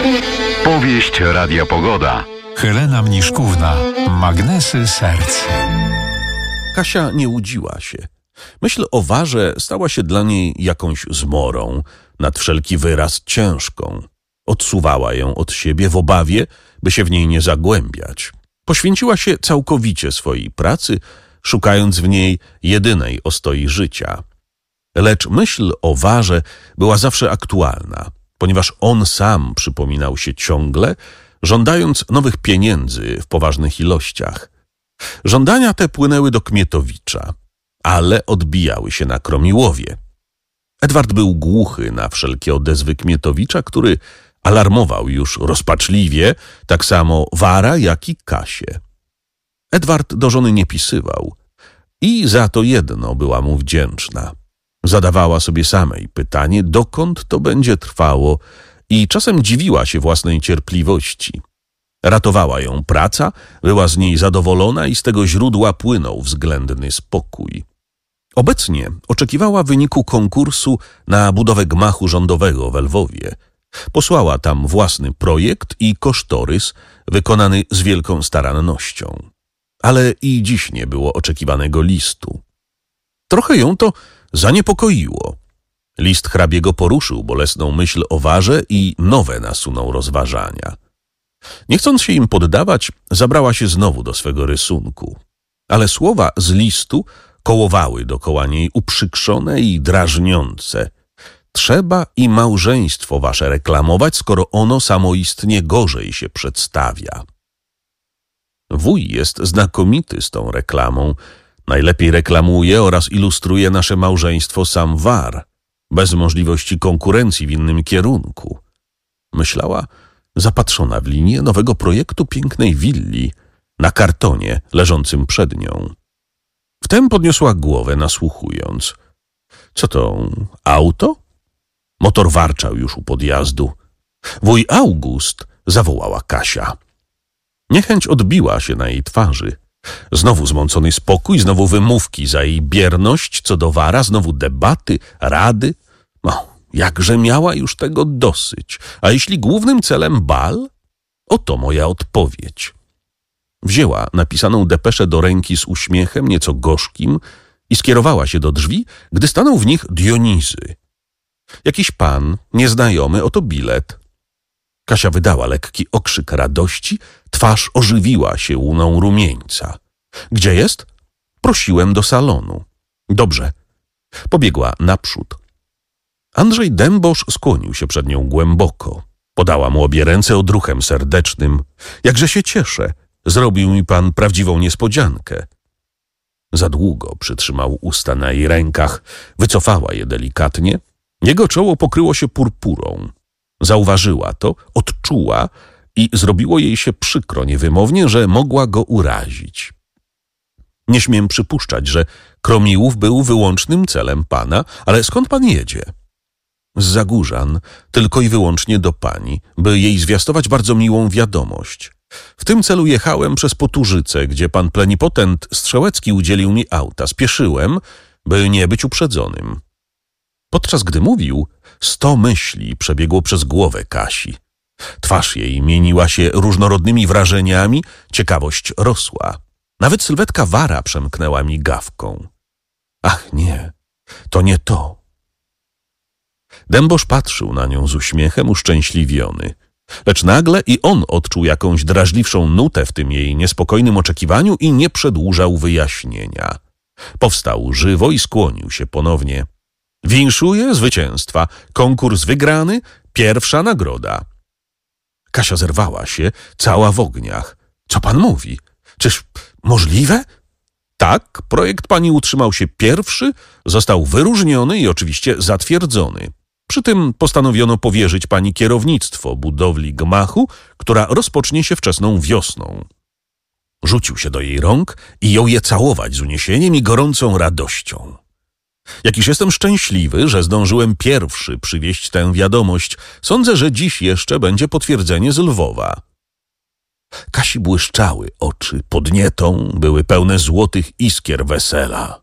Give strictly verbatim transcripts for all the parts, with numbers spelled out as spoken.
Powieść Radia Pogoda. Helena Mniszkówna. Magnesy serc. Kasia nie łudziła się. Myśl o Warze stała się dla niej jakąś zmorą, nad wszelki wyraz ciężką. Odsuwała ją od siebie w obawie, by się w niej nie zagłębiać. Poświęciła się całkowicie swojej pracy, szukając w niej jedynej ostoi życia. Lecz myśl o Warze była zawsze aktualna, ponieważ on sam przypominał się ciągle, żądając nowych pieniędzy w poważnych ilościach. Żądania te płynęły do Kmietowicza, ale odbijały się na Kromiłowie. Edward był głuchy na wszelkie odezwy Kmietowicza, który alarmował już rozpaczliwie tak samo Wara, jak i Kasię. Edward do żony nie pisywał i za to jedno była mu wdzięczna. Zadawała sobie samej pytanie, dokąd to będzie trwało, i czasem dziwiła się własnej cierpliwości. Ratowała ją praca, była z niej zadowolona i z tego źródła płynął względny spokój. Obecnie oczekiwała wyniku konkursu na budowę gmachu rządowego w Lwowie. Posłała tam własny projekt i kosztorys wykonany z wielką starannością. Ale i dziś nie było oczekiwanego listu. Trochę ją to zaniepokoiło. List hrabiego poruszył bolesną myśl o Warze i nowe nasunął rozważania. Nie chcąc się im poddawać, zabrała się znowu do swego rysunku. Ale słowa z listu kołowały dokoła niej uprzykrzone i drażniące. Trzeba i małżeństwo wasze reklamować, skoro ono samoistnie gorzej się przedstawia. Wuj jest znakomity z tą reklamą. Najlepiej reklamuje oraz ilustruje nasze małżeństwo sam War, bez możliwości konkurencji w innym kierunku. Myślała, zapatrzona w linię nowego projektu pięknej willi na kartonie leżącym przed nią. Wtem podniosła głowę, nasłuchując. Co to, auto? Motor warczał już u podjazdu. Wuj August, zawołała Kasia. Niechęć odbiła się na jej twarzy. Znowu zmącony spokój, znowu wymówki za jej bierność co do Wara, znowu debaty, rady. No, jakże miała już tego dosyć. A jeśli głównym celem bal? Oto moja odpowiedź. Wzięła napisaną depeszę do ręki z uśmiechem, nieco gorzkim, i skierowała się do drzwi, gdy stanął w nich Dionizy. Jakiś pan, nieznajomy, oto bilet. Kasia wydała lekki okrzyk radości, twarz ożywiła się łuną rumieńca. Gdzie jest? Prosiłem do salonu. Dobrze. Pobiegła naprzód. Andrzej Dębosz skłonił się przed nią głęboko. Podała mu obie ręce odruchem serdecznym. Jakże się cieszę. Zrobił mi pan prawdziwą niespodziankę. Za długo przytrzymał usta na jej rękach. Wycofała je delikatnie. Jego czoło pokryło się purpurą. Zauważyła to, odczuła i zrobiło jej się przykro niewymownie, że mogła go urazić. Nie śmiem przypuszczać, że Kromiłów był wyłącznym celem pana, ale skąd pan jedzie? Z Zagórzan, tylko i wyłącznie do pani, by jej zwiastować bardzo miłą wiadomość. W tym celu jechałem przez Poturzyce, gdzie pan plenipotent Strzełecki udzielił mi auta. Spieszyłem, by nie być uprzedzonym. Podczas gdy mówił, sto myśli przebiegło przez głowę Kasi. Twarz jej mieniła się różnorodnymi wrażeniami, ciekawość rosła. Nawet sylwetka Wara przemknęła migawką. Ach nie, to nie to. Dębosz patrzył na nią z uśmiechem uszczęśliwiony. Lecz nagle i on odczuł jakąś drażliwszą nutę w tym jej niespokojnym oczekiwaniu i nie przedłużał wyjaśnienia. Powstał żywo i skłonił się ponownie. Winszuję zwycięstwa. Konkurs wygrany, pierwsza nagroda. Kasia zerwała się, cała w ogniach. Co pan mówi? Czyż możliwe? Tak, projekt pani utrzymał się pierwszy, został wyróżniony i oczywiście zatwierdzony. Przy tym postanowiono powierzyć pani kierownictwo budowli gmachu, która rozpocznie się wczesną wiosną. Rzucił się do jej rąk i jął je całować z uniesieniem i gorącą radością. Jakiż jestem szczęśliwy, że zdążyłem pierwszy przywieźć tę wiadomość. Sądzę, że dziś jeszcze będzie potwierdzenie z Lwowa. Kasi błyszczały oczy, podnietą, były pełne złotych iskier wesela.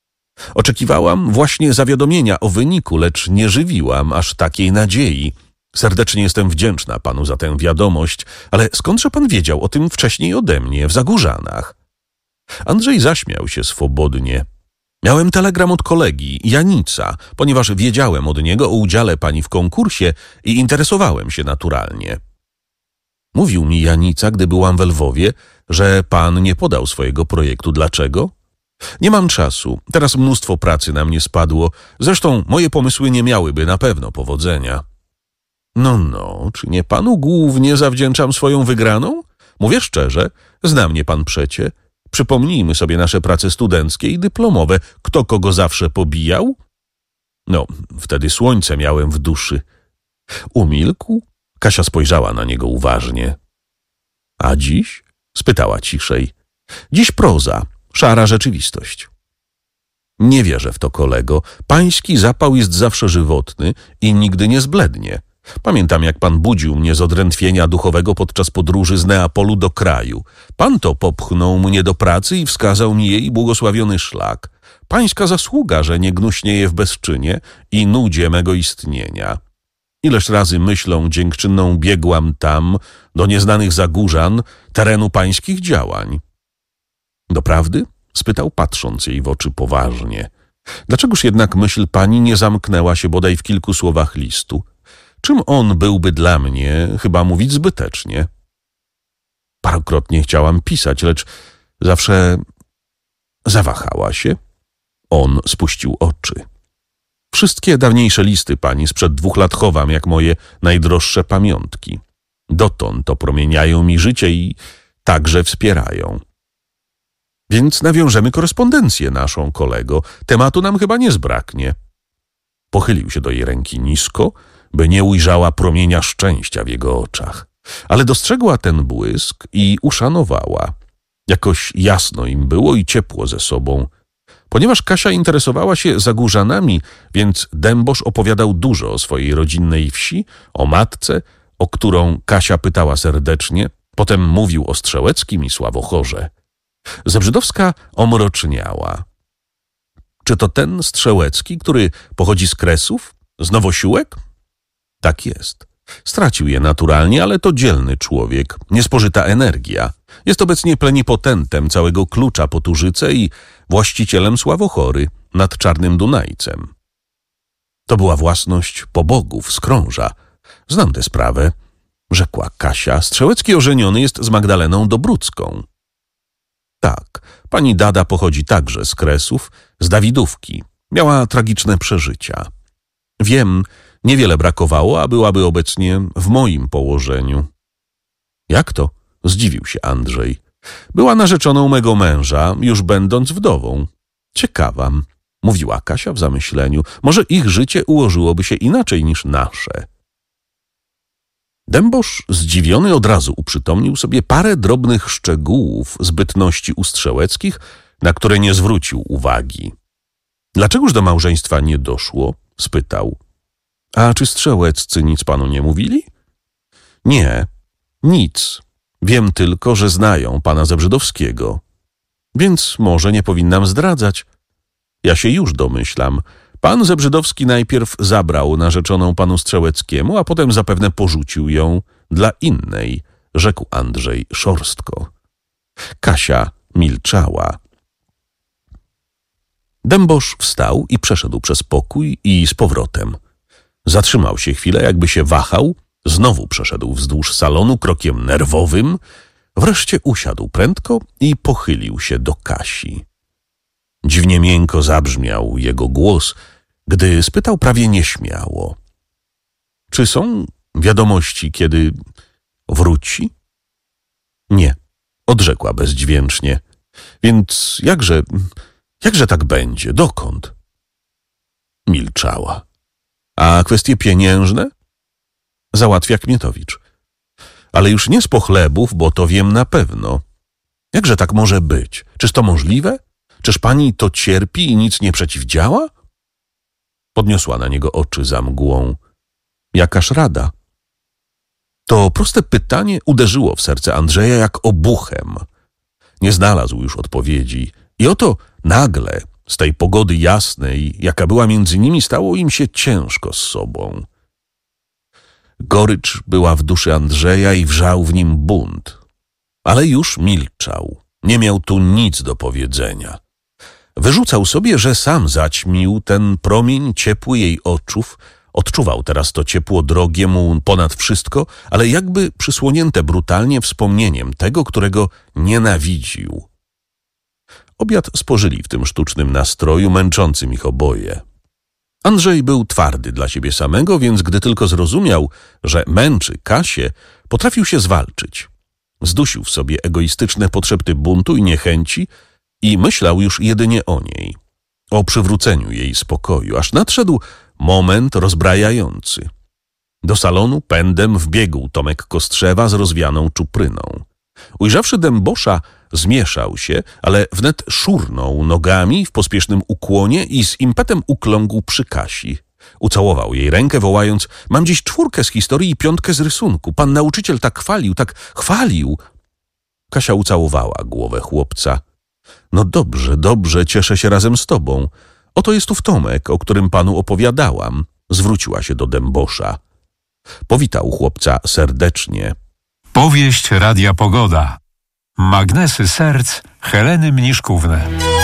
Oczekiwałam właśnie zawiadomienia o wyniku, lecz nie żywiłam aż takiej nadziei. Serdecznie jestem wdzięczna panu za tę wiadomość, ale skądże pan wiedział o tym wcześniej ode mnie, w Zagórzanach? Andrzej zaśmiał się swobodnie. Miałem telegram od kolegi, Janica, ponieważ wiedziałem od niego o udziale pani w konkursie i interesowałem się naturalnie. Mówił mi Janica, gdy byłam w Lwowie, że pan nie podał swojego projektu. Dlaczego? Nie mam czasu. Teraz mnóstwo pracy na mnie spadło. Zresztą moje pomysły nie miałyby na pewno powodzenia. No, no, czy nie panu głównie zawdzięczam swoją wygraną? Mówię szczerze, zna mnie pan przecie. Przypomnijmy sobie nasze prace studenckie i dyplomowe. Kto kogo zawsze pobijał? No, wtedy słońce miałem w duszy. Umilkł? Kasia spojrzała na niego uważnie. A dziś? Spytała ciszej. Dziś proza, szara rzeczywistość. Nie wierzę w to, kolego. Pański zapał jest zawsze żywotny i nigdy nie zblednie. Pamiętam, jak pan budził mnie z odrętwienia duchowego podczas podróży z Neapolu do kraju. Pan to popchnął mnie do pracy i wskazał mi jej błogosławiony szlak. Pańska zasługa, że nie gnuśnieje w bezczynie i nudzie mego istnienia. Ileż razy myślą dziękczynną biegłam tam, do nieznanych Zagórzan, terenu pańskich działań. Doprawdy? Spytał, patrząc jej w oczy poważnie. Dlaczegoż jednak myśl pani nie zamknęła się bodaj w kilku słowach listu? Czym on byłby dla mnie, chyba mówić zbytecznie? Parokrotnie chciałam pisać, lecz zawsze zawahała się. On spuścił oczy. Wszystkie dawniejsze listy pani sprzed dwóch lat chowam, jak moje najdroższe pamiątki. Dotąd opromieniają mi życie i także wspierają. Więc nawiążemy korespondencję naszą, kolego. Tematu nam chyba nie zbraknie. Pochylił się do jej ręki nisko, by nie ujrzała promienia szczęścia w jego oczach. Ale dostrzegła ten błysk i uszanowała. Jakoś jasno im było i ciepło ze sobą. Ponieważ Kasia interesowała się Zagórzanami, więc Dębosz opowiadał dużo o swojej rodzinnej wsi, o matce, o którą Kasia pytała serdecznie, potem mówił o Strzełeckim i Sławochorze. Zebrzydowska omroczniała. Czy to ten Strzełecki, który pochodzi z Kresów? Z Nowosiłek? Tak jest. Stracił je naturalnie, ale to dzielny człowiek, niespożyta energia. Jest obecnie plenipotentem całego Klucza po Turzyce i właścicielem Sławochory nad Czarnym Dunajcem. To była własność pobogów z Krąża. Znam tę sprawę, rzekła Kasia. Strzełecki ożeniony jest z Magdaleną Dobrucką. Tak, pani Dada pochodzi także z Kresów, z Dawidówki. Miała tragiczne przeżycia. Wiem, niewiele brakowało, a byłaby obecnie w moim położeniu. Jak to? Zdziwił się Andrzej. Była narzeczoną mego męża, już będąc wdową. Ciekawam, mówiła Kasia w zamyśleniu. Może ich życie ułożyłoby się inaczej niż nasze. Dębosz, zdziwiony, od razu uprzytomnił sobie parę drobnych szczegółów z bytności u Strzełeckich, na które nie zwrócił uwagi. Dlaczegoż do małżeństwa nie doszło? Spytał. A czy Strzełeccy nic panu nie mówili? Nie, nic. Wiem tylko, że znają pana Zebrzydowskiego. Więc może nie powinnam zdradzać. Ja się już domyślam. Pan Zebrzydowski najpierw zabrał narzeczoną panu Strzełeckiemu, a potem zapewne porzucił ją dla innej, rzekł Andrzej szorstko. Kasia milczała. Dębosz wstał i przeszedł przez pokój i z powrotem. Zatrzymał się chwilę, jakby się wahał, znowu przeszedł wzdłuż salonu krokiem nerwowym, wreszcie usiadł prędko i pochylił się do Kasi. Dziwnie miękko zabrzmiał jego głos, gdy spytał prawie nieśmiało. Czy są wiadomości, kiedy wróci? Nie, odrzekła bezdźwięcznie. Więc jakże, jakże tak będzie? Dokąd? Milczała. A kwestie pieniężne? Załatwia Kmietowicz. Ale już nie z pochlebów, bo to wiem na pewno. Jakże tak może być? Czyż to możliwe? Czyż pani to cierpi i nic nie przeciwdziała? Podniosła na niego oczy za mgłą. Jakaż rada? To proste pytanie uderzyło w serce Andrzeja jak obuchem. Nie znalazł już odpowiedzi. I oto nagle, z tej pogody jasnej, jaka była między nimi, stało im się ciężko z sobą. Gorycz była w duszy Andrzeja i wrzał w nim bunt. Ale już milczał. Nie miał tu nic do powiedzenia. Wyrzucał sobie, że sam zaćmił ten promień ciepły jej oczów. Odczuwał teraz to ciepło drogie mu ponad wszystko, ale jakby przysłonięte brutalnie wspomnieniem tego, którego nienawidził. Obiad spożyli w tym sztucznym nastroju, męczącym ich oboje. Andrzej był twardy dla siebie samego, więc gdy tylko zrozumiał, że męczy Kasię, potrafił się zwalczyć. Zdusił w sobie egoistyczne potrzeby buntu i niechęci i myślał już jedynie o niej, o przywróceniu jej spokoju, aż nadszedł moment rozbrajający. Do salonu pędem wbiegł Tomek Kostrzewa z rozwianą czupryną. Ujrzawszy dębosza, zmieszał się, ale wnet szurnął nogami w pospiesznym ukłonie i z impetem ukląkł przy Kasi. Ucałował jej rękę, wołając: mam dziś czwórkę z historii i piątkę z rysunku. Pan nauczyciel tak chwalił, tak chwalił. Kasia ucałowała głowę chłopca. No dobrze, dobrze, cieszę się razem z tobą. Oto jest ów Tomek, o którym panu opowiadałam. Zwróciła się do dębosza. Powitał chłopca serdecznie. Powieść Radia Pogoda. Magnesy serc Heleny Mniszkówny.